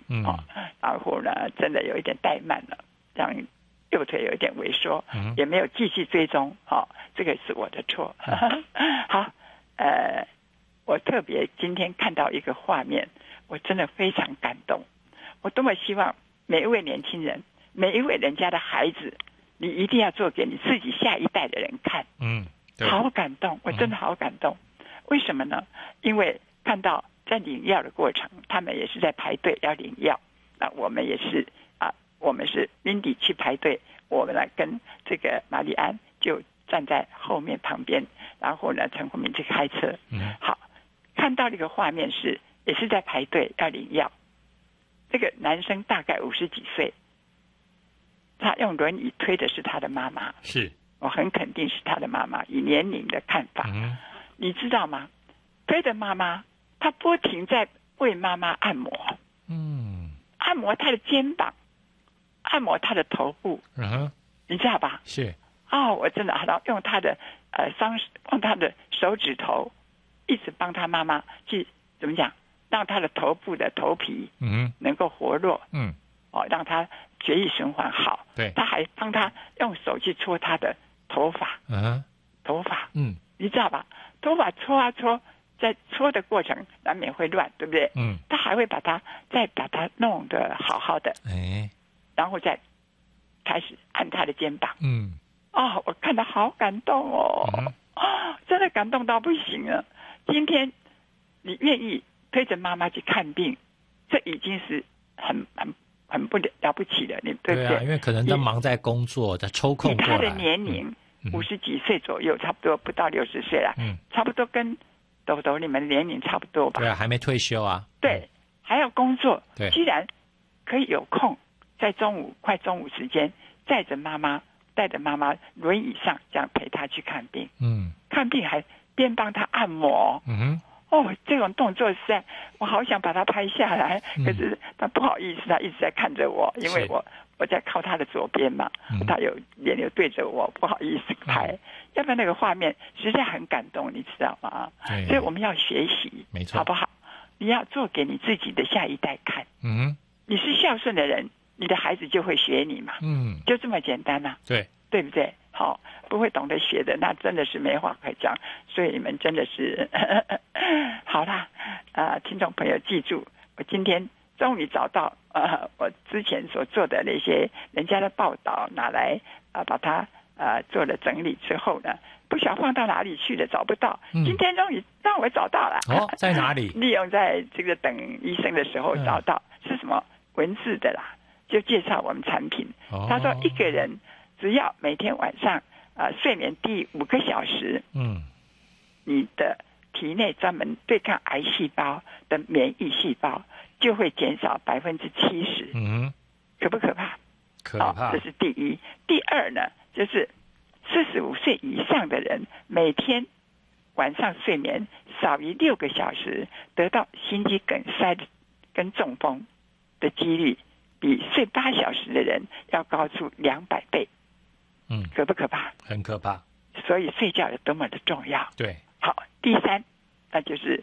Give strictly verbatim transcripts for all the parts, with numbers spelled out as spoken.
嗯，哦， 然后呢，真的有一点怠慢了，让右腿有一点萎缩， 嗯， 也没有继续追踪，哦，这个是我的错。嗯、好，呃，我特别今天看到一个画面，我真的非常感动。我多么希望每一位年轻人，每一位人家的孩子，你一定要做给你自己下一代的人看。 嗯， 好感动，我真的好感动。嗯、为什么呢？因为看到在领药的过程，他们也是在排队要领药，那我们也是啊，我们是 Mindy 去排队，我们来跟这个玛丽安就站在后面旁边，然后呢，陈国民去开车。 嗯， 好，看到这个画面是也是在排队要领药。这个男生大概五十几岁，他用轮椅推的是他的妈妈， 是我很肯定是他的妈妈。以年龄的看法， 嗯， 你知道吗？推的妈妈，他不停在为妈妈按摩， 嗯， 按摩她的肩膀，按摩她的头部， 嗯， 你知道吧？ 是哦，我真的还要用他的呃双用他的手指头，一直帮他妈妈去怎么讲？让他的头部的头皮嗯能够活络， 嗯， 哦，让他血液循环好。 对， 他还帮他用手去搓他的头发， 嗯， 头发， 嗯， 你知道吧？头发搓啊搓，在搓的过程难免会乱，对不对？ 嗯， 他还会把它再把它弄得好好的， 哎， 然后再开始按他的肩膀。 嗯， 哦，我看到好感动哦， 嗯、 哦，真的感动到不行了。今天你愿意推着妈妈去看病，这已经是很很很不了不起的，你对不对？ 对啊，因为可能他忙在工作，在抽空过来。 以他的年龄五十、嗯、几岁左右，差不多不到六十岁了，嗯，差不多跟豆豆你们年龄差不多吧？ 对啊，还没退休啊。 对，嗯、还要工作。 对， 居然可以有空在中午快中午时间，载着妈妈，带着妈妈轮椅上，这样陪她去看病。 嗯， 看病还边帮她按摩。 嗯哼。 哦，这种动作实在，我好想把它拍下来， 嗯、 可是他不好意思，他一直在看着我，因为我我在靠他的左边嘛，嗯、他有脸有对着我，不好意思拍，嗯、要不然那个画面实在很感动，你知道吗？所以我们要学习， 没错， 好不好？你要做给你自己的下一代看。 嗯， 你是孝顺的人，你的孩子就会学你嘛。 嗯， 就这么简单啊。 对， 对不对？好，不会懂得学的，那真的是没话可讲。所以你们真的是呵呵好啦，呃，听众朋友记住，我今天终于找到呃我之前所做的那些人家的报道，拿来啊、呃、把它呃做了整理之后呢，不晓得放到哪里去了，找不到。嗯、今天终于让我找到了。 哦，在哪里？ 利用在这个等医生的时候找到，嗯、是什么文字的啦？就介绍我们产品。哦、他说一个人只要每天晚上啊、呃、睡眠低五个小时， 嗯， 你的体内专门对抗癌细胞的免疫细胞就会减少百分之七十。 嗯， 可不可怕？ 可怕、 哦。这是第一。第二呢，就是四十五岁以上的人每天晚上睡眠少于六个小时，得到心肌梗塞跟中风的几率比睡八小时的人要高出两百倍。 嗯， 可不可怕？ 很可怕。 所以睡觉有多么的重要。 对， 好，第三，那就是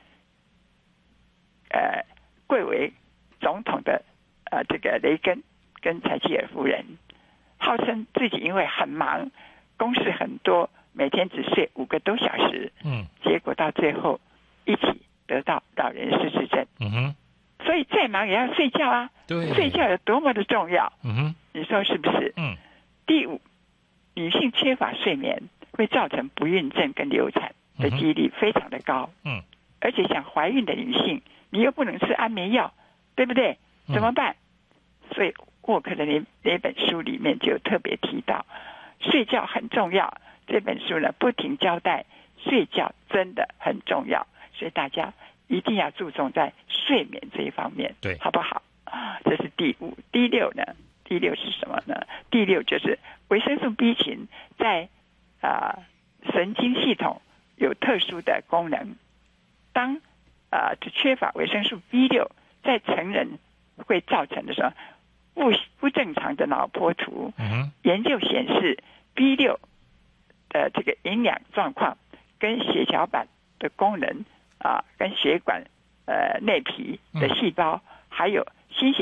呃，贵为总统的呃这个雷根跟柴契尔夫人，号称自己因为很忙，公事很多，每天只睡五个多小时， 嗯， 结果到最后一起得到老人失智症。 嗯哼， 所以再忙也要睡觉啊。 对， 睡觉有多么的重要。 嗯哼， 你说是不是？ 嗯。 第五，女性缺乏睡眠会造成不孕症跟流产的几率非常的高。 嗯， 而且想怀孕的女性，你又不能吃安眠药，对不对？怎么办？嗯、所以沃克的那那本书里面就特别提到，睡觉很重要。这本书呢，不停交代睡觉真的很重要，所以大家一定要注重在睡眠这一方面， 对， 好不好？这是第五。第六呢？第六是什么呢？第六就是维生素 B 群在啊、呃、神经系统有特殊的功能。当啊、呃、缺乏维生素 B 六，在成人会造成的什么不不正常的脑波图。 嗯、 研究显示 B 六的这个营养状况跟血小板的功能啊、呃，跟血管呃内皮的细胞，嗯、还有心血